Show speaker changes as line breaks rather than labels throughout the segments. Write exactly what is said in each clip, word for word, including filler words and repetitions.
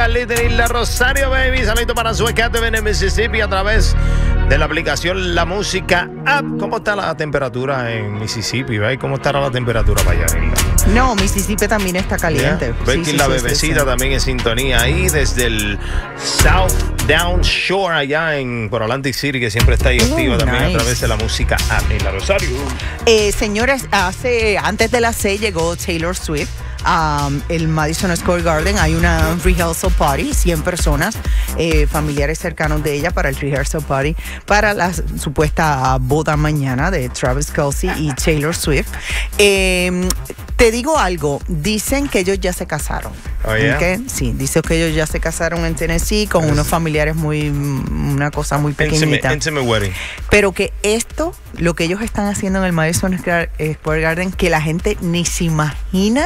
Carlita en Isla Rosario, baby. Saludito para su Catherine en Mississippi a través de la aplicación La Música App. ¿Cómo está la temperatura en Mississippi, baby? ¿Cómo estará la temperatura para allá, Isla?
No, Mississippi también está caliente.
Yeah. Betty, sí, sí, la sí, bebecita, sí, sí. también en sintonía ahí desde el South Down Shore allá en por Atlantic City, que siempre está ahí oh, activa nice. también a través de La Música App en Isla Rosario.
Eh, señores, hace antes de las seis llegó Taylor Swift. Um, el Madison Square Garden hay una rehearsal party, cien personas, eh, familiares cercanos de ella para el rehearsal party para la supuesta boda mañana de Travis Kelce y Taylor Swift. Eh, te digo algo, dicen que ellos ya se casaron.
Oh, yeah?
¿Okay? Sí, dicen que ellos ya se casaron en Tennessee con unos familiares muy, una cosa muy pequeñita.
Intimate, intimate wedding.
Pero que esto, lo que ellos están haciendo en el Madison Square Garden, que la gente ni se imagina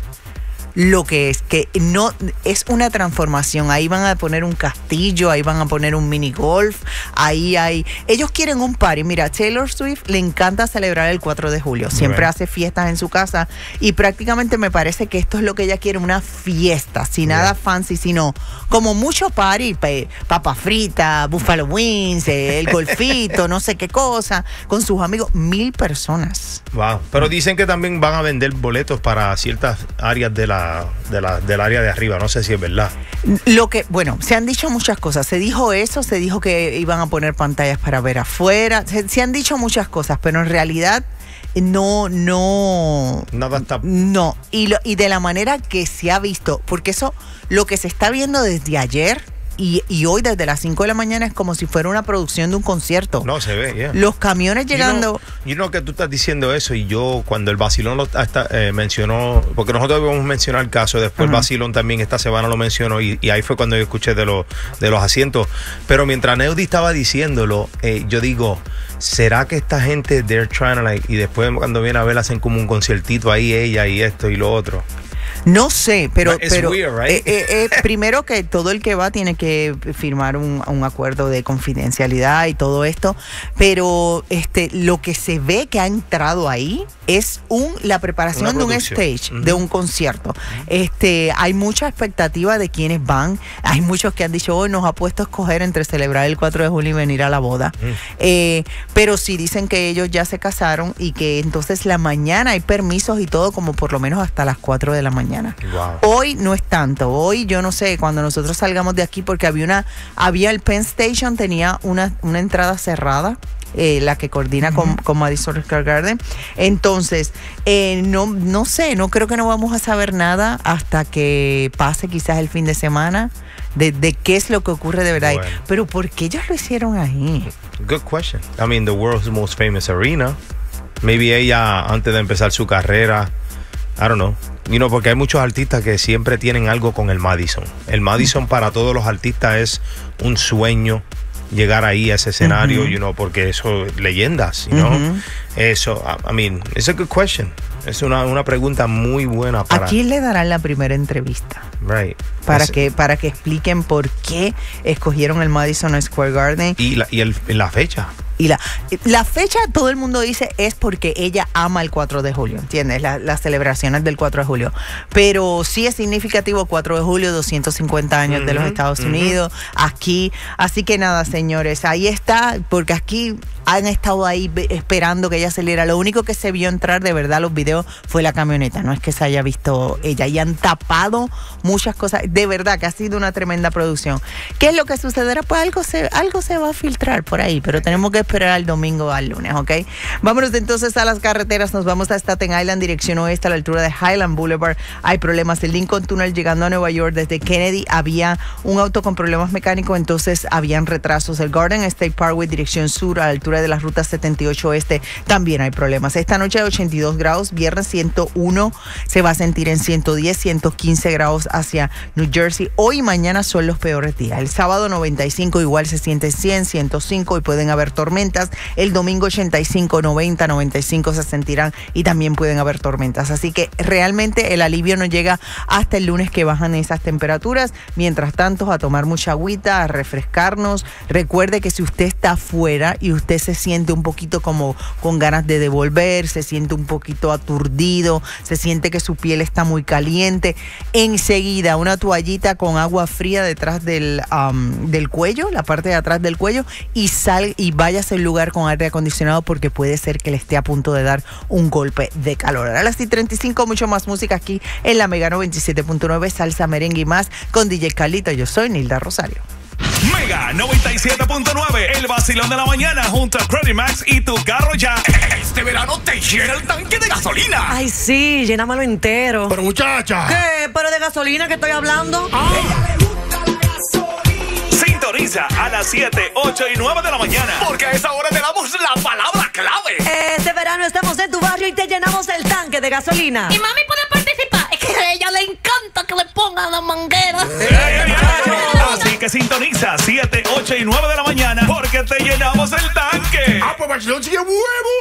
lo que es, que no es una transformación. Ahí van a poner un castillo, ahí van a poner un mini golf, ahí hay, ellos quieren un party. Mira, Taylor Swift le encanta celebrar el cuatro de julio, siempre right. hace fiestas en su casa y prácticamente me parece que esto es lo que ella quiere, una fiesta, sin yeah. nada fancy, sino como mucho party, papa frita, buffalo wings, el golfito, no sé qué cosa, con sus amigos, mil personas.
Wow, pero dicen que también van a vender boletos para ciertas áreas de la De la, del área de arriba, no sé si es verdad.
Lo que, bueno, se han dicho muchas cosas. Se dijo eso, se dijo que iban a poner pantallas para ver afuera. Se, se han dicho muchas cosas, pero en realidad no, no.
Nada está.
No. Y, lo, y de la manera que se ha visto, porque eso, lo que se está viendo desde ayer. Y, y hoy desde las cinco de la mañana es como si fuera una producción de un concierto.
No, se ve, yeah.
Los camiones llegando.
Yo no que tú estás diciendo eso y yo cuando el Vacilón lo hasta, eh, mencionó, porque nosotros debemos mencionar el caso, después uh-huh. el Vacilón también esta semana lo mencionó y, y ahí fue cuando yo escuché de, lo, de los asientos. Pero mientras Neudi estaba diciéndolo, eh, yo digo, ¿será que esta gente, they're trying to like, y después cuando viene a ver hacen como un conciertito ahí ella y esto y lo otro?
No sé, pero, pero
weird, right?
eh, eh, eh, primero que todo el que va tiene que firmar un, un acuerdo de confidencialidad y todo esto, pero este lo que se ve que ha entrado ahí es un la preparación de un stage, uh-huh. de un concierto. Uh-huh. Este, hay mucha expectativa de quienes van. Hay muchos que han dicho, hoy oh, nos ha puesto a escoger entre celebrar el cuatro de julio y venir a la boda. Uh-huh. Eh, pero sí dicen que ellos ya se casaron y que entonces la mañana hay permisos y todo como por lo menos hasta las cuatro de la mañana.
Wow.
Hoy no es tanto. Hoy yo no sé, cuando nosotros salgamos de aquí, porque había una, había el Penn Station, tenía una, una entrada cerrada. Eh, la que coordina uh-huh. con, con Madison Square Garden. Entonces, eh, no, no sé, no creo que no vamos a saber nada hasta que pase quizás el fin de semana de, de qué es lo que ocurre de verdad. Bueno. Pero ¿por qué ellos lo hicieron ahí?
Good question. I mean, the world's most famous arena. Maybe ella, antes de empezar su carrera, I don't know. You know, porque hay muchos artistas que siempre tienen algo con el Madison. El Madison para todos los artistas es un sueño llegar ahí a ese escenario, uh-huh. you know, porque eso leyendas, you know. Uh-huh. Eso, I mean, it's a good question. Es una, una pregunta muy buena para.
¿A quién le darán la primera entrevista?
Right.
Para
Ese.
que para que expliquen por qué escogieron el Madison Square Garden
y la y el, la fecha.
Y la, la fecha, todo el mundo dice, es porque ella ama el cuatro de julio, ¿entiendes? La, las celebraciones del cuatro de julio. Pero sí es significativo, cuatro de julio, doscientos cincuenta años uh-huh, de los Estados uh-huh. Unidos, aquí. Así que nada, señores, ahí está, porque aquí han estado ahí esperando que ella saliera. Lo único que se vio entrar de verdad los videos fue la camioneta, no es que se haya visto ella. Y han tapado muchas cosas, de verdad que ha sido una tremenda producción. ¿Qué es lo que sucederá? Pues algo se, algo se va a filtrar por ahí, pero tenemos que esperar al domingo al lunes, ¿ok? Vámonos entonces a las carreteras. Nos vamos a Staten Island, dirección oeste, a la altura de Highland Boulevard. Hay problemas. El Lincoln Tunnel llegando a Nueva York desde Kennedy. Había un auto con problemas mecánicos, entonces habían retrasos. El Garden State Parkway, dirección sur, a la altura de la ruta setenta y ocho oeste, también hay problemas. Esta noche ochenta y dos grados, viernes ciento uno, se va a sentir en ciento diez, ciento quince grados hacia New Jersey. Hoy y mañana son los peores días. El sábado noventa y cinco, igual se siente cien, ciento cinco y pueden haber tormentas. El domingo ochenta y cinco, noventa, noventa y cinco se sentirán y también pueden haber tormentas. Así que realmente el alivio no llega hasta el lunes que bajan esas temperaturas. Mientras tanto, a tomar mucha agüita, a refrescarnos. Recuerde que si usted está afuera y usted se siente un poquito como con ganas de devolver, se siente un poquito aturdido, se siente que su piel está muy caliente, enseguida una toallita con agua fría detrás del, um, del cuello, la parte de atrás del cuello, y sal y váyase al lugar con aire acondicionado porque puede ser que le esté a punto de dar un golpe de calor. A las treinta y cinco, mucho más música aquí en la Mega noventa y siete punto nueve, salsa, merengue y más con D J Carlito. Yo soy Nilda Rosario.
Mega noventa y siete punto nueve, el vacilón de la mañana junto a Credit Max y tu carro ya. Este verano te llena el tanque de gasolina.
Ay, sí, llénamelo entero.
Pero muchacha.
¿Qué? ¿Pero de gasolina que estoy hablando?
Ah. Sintoniza a las siete, ocho y nueve de la mañana, porque a esa hora te damos la palabra clave.
Este verano estamos en tu barrio y te llenamos el tanque de gasolina.
Y mami puede participar. Es que a ella le encanta que le pongan la manguera.
Así que sintoniza siete, ocho y nueve de la mañana, porque te llenamos el tanque.
Ah, pues vacilón sigue huevo.